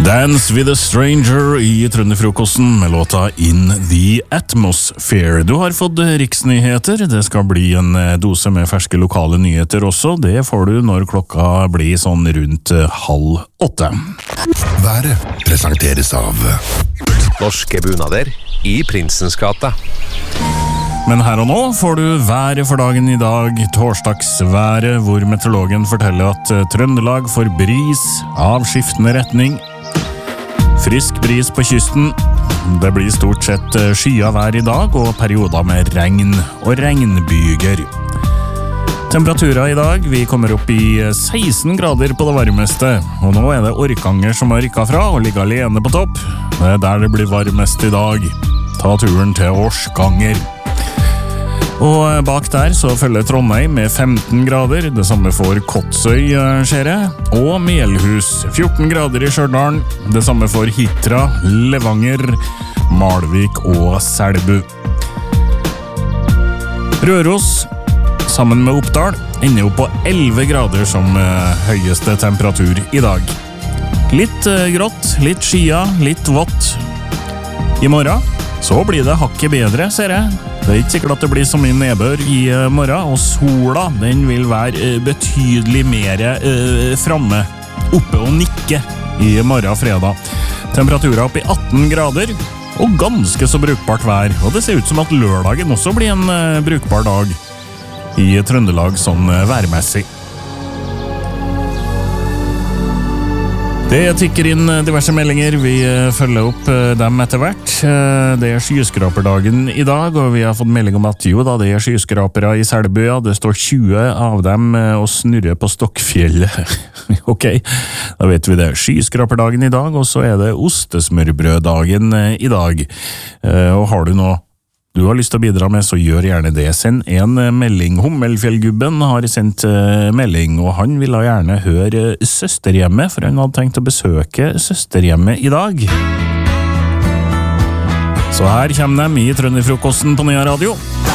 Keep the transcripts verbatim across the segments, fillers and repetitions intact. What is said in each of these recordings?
Dance with a Stranger i Trønderfrokosten med låta In the Atmosphere. Du har fått riksnyheter, det skal bli en dose med ferske lokale nyheter også. Det får du når klokka blir sånn rundt halv åtte. Været presenteres av Norske bunader i Prinsens gate. Men her og nå får du været for dagen i dag, torsdagsværet, hvor meteorologen forteller at Trøndelag får bris av skiftende retning. Frisk bris på kysten. Det blir stort sett skya vær i dag og perioder med regn og regnbyger. Temperaturer i dag, vi kommer opp i seksten grader på det varmeste, og nå er det Orkanger som har rykket fra og ligger alene på topp. Det er der det blir varmest i dag. Ta turen til Orskanger. Og bak der så følger Trondheim med femten grader, det samme for Kotsøy, ser jeg, og Melhus, fjorten grader i Stjørdal, det samme for Hitra, Levanger, Malvik og Selbu. Røros, sammen med Oppdal, ender opp på elleve grader som høyeste temperatur i dag. Litt grått, litt skya, litt vått. I morgen så blir det hakket bedre, ser jeg. Det er ikke sikkert at det blir så mye nedbør i morgen, og sola den vil være betydelig mer uh, fremme, oppe og nikke i morgen fredag. Temperaturen opp i atten grader, og ganske så brukbart vær. Og det ser ut som at lørdagen også blir en uh, brukbar dag i Trøndelag sånn uh, værmessig. Det tikker inn diverse meldinger, vi følger opp dem etter hvert. Det er skyskraperdagen i dag, og vi har fått melding om at jo da, det er skyskrapere i Selbu, ja. Det står tjue av dem og snurrer på Stokkfjellet. Ok, da vet vi det. Skyskraperdagen i dag, og så er det ostesmørbrøddagen i dag. Og har du noe du har lyst til å bidra med, så gjør gjerne det. Send en melding. Hummelfjellgubben har sendt melding, og han ville gjerne høre søsterhjemmet, for han hadde tenkt å besøke søsterhjemmet i dag. Så her kommer de i Trønderfrokosten på Nya Radio.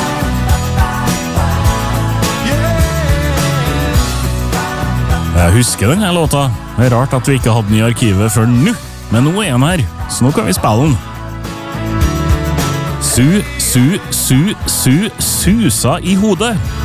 Jeg husker denne låta. Det er rart at vi ikke hadde den i arkivet før nå, men nå er den her, så nå kan vi spille den. Su, su, su, su, susa i hodet.